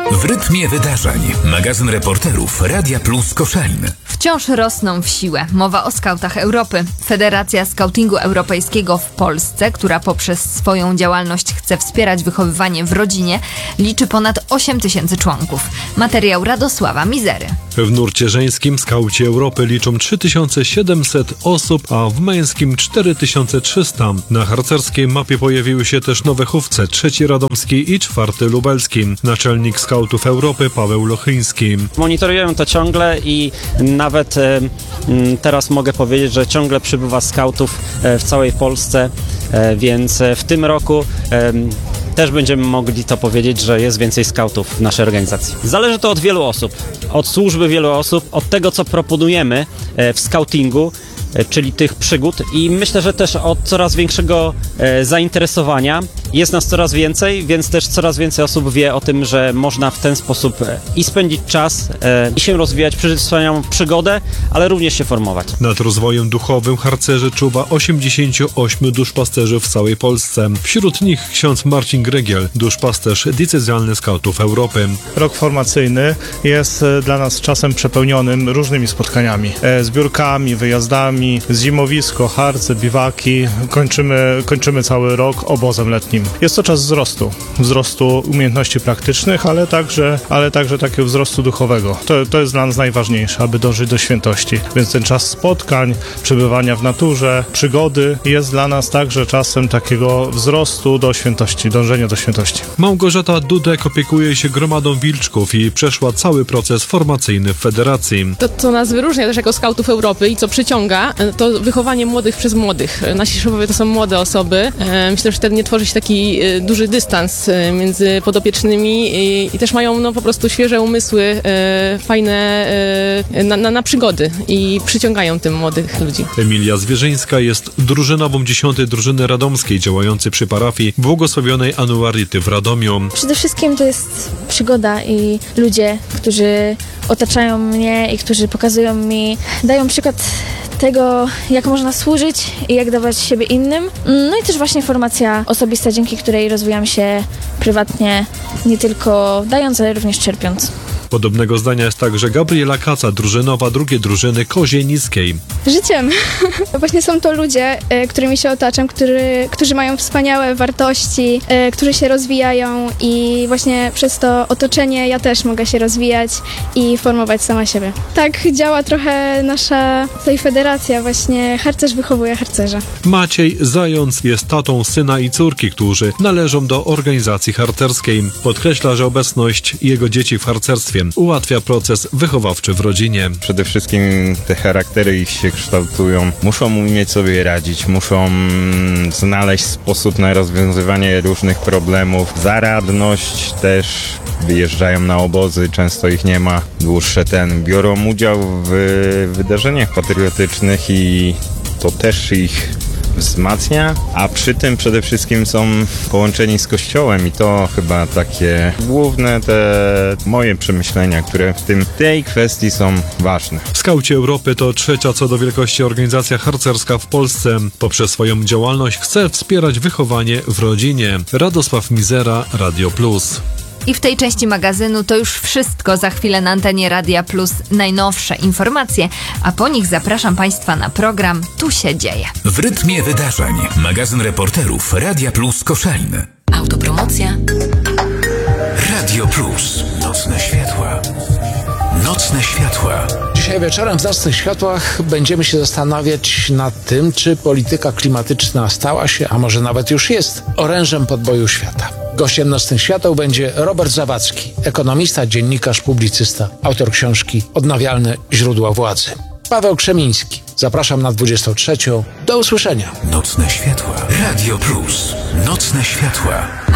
W rytmie wydarzeń. Magazyn reporterów Radia Plus Koszalin. Wciąż rosną w siłę. Mowa o skautach Europy. Federacja Skautingu Europejskiego w Polsce, która poprzez swoją działalność chce wspierać wychowywanie w rodzinie, liczy ponad 8 000 członków. Materiał Radosława Mizery. W nurcie żeńskim skauci Europy liczą 3700 osób, a w męskim 4300. Na harcerskiej mapie pojawiły się też nowe chówce, 3. Radomski i 4. Lubelski. Naczelnik skautów Europy Paweł Lochyński. Monitoruję to ciągle i nawet teraz mogę powiedzieć, że ciągle przybywa skautów w całej Polsce, więc w tym roku też będziemy mogli to powiedzieć, że jest więcej skautów w naszej organizacji. Zależy to od wielu osób, od służby wielu osób, od tego, co proponujemy w skautingu, czyli tych przygód, i myślę, że też od coraz większego zainteresowania. Jest nas coraz więcej, więc też coraz więcej osób wie o tym, że można w ten sposób i spędzić czas, i się rozwijać, przeżyć swoją przygodę, ale również się formować. Nad rozwojem duchowym harcerzy czuwa 88 duszpasterzy w całej Polsce. Wśród nich ksiądz Marcin Grygiel, duszpasterz diecezjalny skautów Europy. Rok formacyjny jest dla nas czasem przepełnionym różnymi spotkaniami, zbiórkami, wyjazdami, zimowisko, harce, biwaki. Kończymy cały rok obozem letnim. Jest to czas wzrostu umiejętności praktycznych, ale także takiego wzrostu duchowego. To jest dla nas najważniejsze, aby dążyć do świętości. Więc ten czas spotkań, przebywania w naturze, przygody jest dla nas także czasem takiego wzrostu do świętości, dążenia do świętości. Małgorzata Dudek opiekuje się gromadą wilczków i przeszła cały proces formacyjny w federacji. To, co nas wyróżnia też jako skautów Europy i co przyciąga, to wychowanie młodych przez młodych. Nasi szefowie to są młode osoby. Myślę, że wtedy nie tworzy się taki duży dystans między podopiecznymi i też mają po prostu świeże umysły, fajne na przygody i przyciągają tym młodych ludzi. Emilia Zwierzyńska jest drużynową 10. drużyny radomskiej, działającej przy parafii błogosławionej Anuarity w Radomiu. Przede wszystkim to jest przygoda i ludzie, którzy otaczają mnie i którzy pokazują mi, dają przykład tego, jak można służyć i jak dawać siebie innym. No i też właśnie formacja osobista, dzięki której rozwijam się prywatnie, nie tylko dając, ale również czerpiąc. Podobnego zdania jest także Gabriela Kaca, drużynowa 2. drużyny Kozienickiej. Życiem. Właśnie są to ludzie, którymi się otaczam, którzy mają wspaniałe wartości, którzy się rozwijają i właśnie przez to otoczenie ja też mogę się rozwijać i formować sama siebie. Tak działa trochę nasza tutaj federacja, właśnie harcerz wychowuje harcerza. Maciej Zając jest tatą syna i córki, którzy należą do organizacji harcerskiej. Podkreśla, że obecność jego dzieci w harcerstwie ułatwia proces wychowawczy w rodzinie. Przede wszystkim te charaktery ich się kształtują. Muszą umieć sobie radzić, muszą znaleźć sposób na rozwiązywanie różnych problemów. Zaradność też, wyjeżdżają na obozy, często ich nie ma dłuższe biorą udział w wydarzeniach patriotycznych i to też ich wzmacnia, a przy tym przede wszystkim są połączeni z Kościołem i to chyba takie główne te moje przemyślenia, które w tej kwestii są ważne. Skauci Europy to 3. co do wielkości organizacja harcerska w Polsce. Poprzez swoją działalność chce wspierać wychowanie w rodzinie. Radosław Mizera, Radio Plus. I w tej części magazynu to już wszystko. Za chwilę na antenie Radia Plus najnowsze informacje, a po nich zapraszam Państwa na program Tu się dzieje. W rytmie wydarzeń. Magazyn reporterów Radia Plus Koszalin. Autopromocja. Radio Plus. Nocne światła. Nocne światła. Dzisiaj wieczorem w Nocnych Światłach będziemy się zastanawiać nad tym, czy polityka klimatyczna stała się, a może nawet już jest, orężem podboju świata. Gościem Nocnych Świateł będzie Robert Zawadzki, ekonomista, dziennikarz, publicysta, autor książki Odnawialne źródła władzy. Paweł Krzemiński. Zapraszam na 23. Do usłyszenia. Nocne światła. Radio Plus. Nocne światła.